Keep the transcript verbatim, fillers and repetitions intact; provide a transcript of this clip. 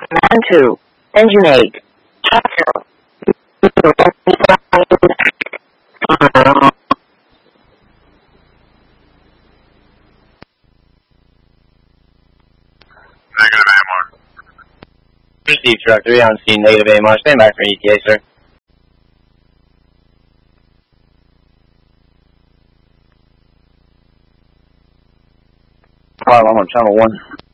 Command two. Engine eight. Chapter. Negative A M R. Steve Truck three on scene, negative A M R. Stand by for E T A, sir. Fire alarm on channel one.